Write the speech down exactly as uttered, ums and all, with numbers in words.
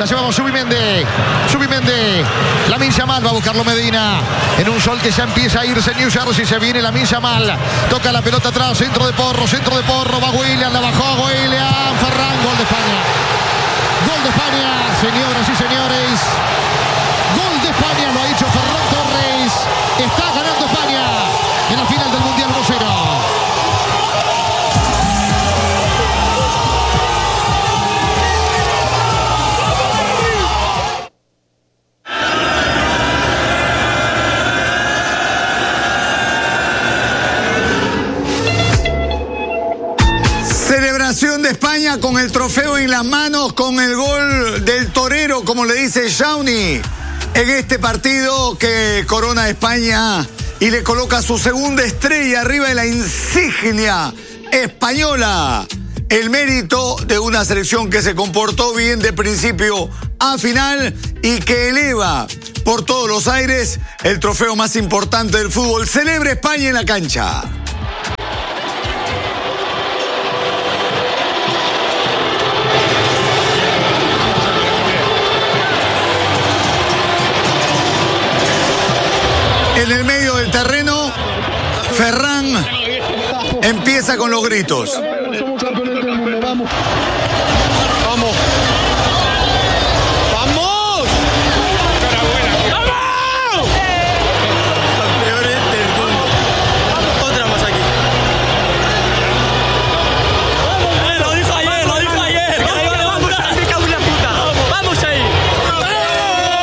La llevamos Subimendi. Subimendi. Lamine Yamal va a buscarlo Medina. En un sol que ya empieza a irse New Jersey. Se viene Lamine Yamal. Toca la pelota atrás. Centro de Porro. Centro de Porro. Va William. La bajó William. Ferran. Gol de España. Gol de España. Señoras y señores. Gol de España. Lo ha hecho Ferran Torres. Está ganando España en la final del Mundial uno cero. Celebración de España con el trofeo en las manos, con el gol del torero, como le dice Shawnee, en este partido que corona a España y le coloca su segunda estrella arriba de la insignia española. El mérito de una selección que se comportó bien de principio a final y que eleva por todos los aires el trofeo más importante del fútbol. Celebra España en la cancha. En el medio del terreno, Ferran empieza con los gritos. Somos campeones del mundo, vamos.